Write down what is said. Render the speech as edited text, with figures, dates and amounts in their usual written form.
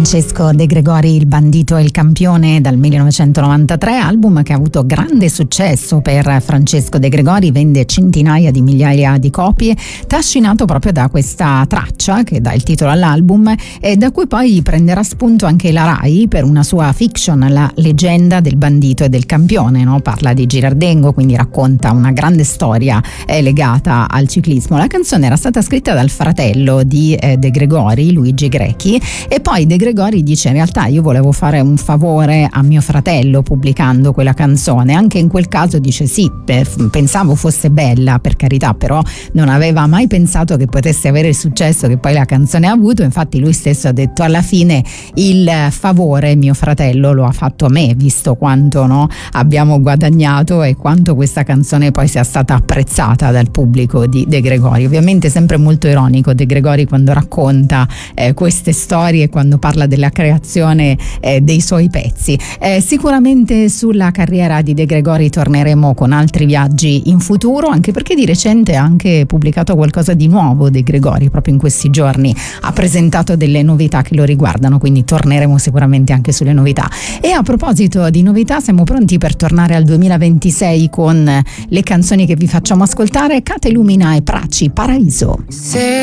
Francesco De Gregori, Il bandito e il campione, dal 1993, album che ha avuto grande successo per Francesco De Gregori, vende centinaia di migliaia di copie, trascinato proprio da questa traccia che dà il titolo all'album e da cui poi prenderà spunto anche la Rai per una sua fiction, La leggenda del bandito e del campione, no? Parla di Girardengo, quindi racconta una grande storia legata al ciclismo. La canzone era stata scritta dal fratello di De Gregori, Luigi Grechi, e poi De Gregori dice: in realtà io volevo fare un favore a mio fratello pubblicando quella canzone. Anche in quel caso dice sì, pensavo fosse bella, per carità, però non aveva mai pensato che potesse avere il successo che poi la canzone ha avuto. Infatti lui stesso ha detto: alla fine il favore mio fratello lo ha fatto a me, visto quanto, no, abbiamo guadagnato e quanto questa canzone poi sia stata apprezzata dal pubblico di De Gregori. Ovviamente sempre molto ironico De Gregori quando racconta queste storie, quando parla della creazione dei suoi pezzi. Sicuramente sulla carriera di De Gregori torneremo con altri viaggi in futuro, anche perché di recente ha anche pubblicato qualcosa di nuovo. De Gregori proprio in questi giorni ha presentato delle novità che lo riguardano, quindi torneremo sicuramente anche sulle novità. E a proposito di novità, siamo pronti per tornare al 2026 con le canzoni che vi facciamo ascoltare. Cate Lumina e Praci, Paraiso.